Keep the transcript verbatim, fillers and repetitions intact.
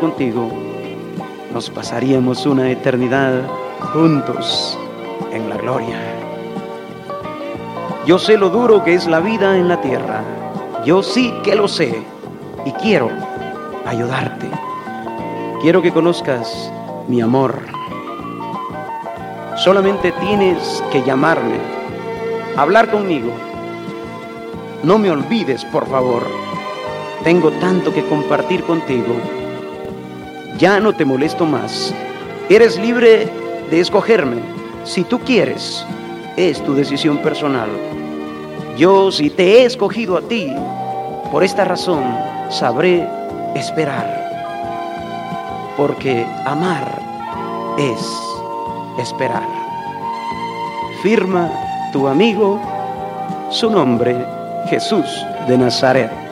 contigo, nos pasaríamos una eternidad juntos en la gloria. Yo sé lo duro que es la vida en la tierra. Yo sí que lo sé y quiero ayudarte. Quiero que conozcas mi amor. Solamente tienes que llamarme, hablar conmigo. No me olvides, por favor. Tengo tanto que compartir contigo. Ya no te molesto más. Eres libre de escogerme. Si tú quieres, es tu decisión personal. Yo, si te he escogido a ti, por esta razón sabré esperar. Porque amar es esperar. Firma tu amigo, su nombre, Jesús de Nazaret.